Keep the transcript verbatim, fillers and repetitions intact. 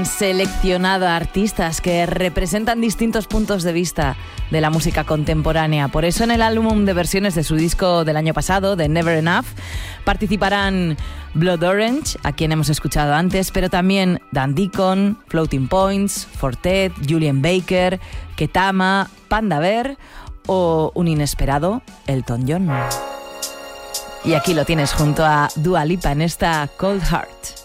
han seleccionado a artistas que representan distintos puntos de vista de la música contemporánea. Por eso en el álbum de versiones de su disco del año pasado, de Never Enough, participarán Blood Orange, a quien hemos escuchado antes, pero también Dan Deacon, Floating Points, Fortet, Julian Baker, Ketama, Panda Bear o un inesperado Elton John. Y aquí lo tienes junto a Dua Lipa en esta Cold Heart.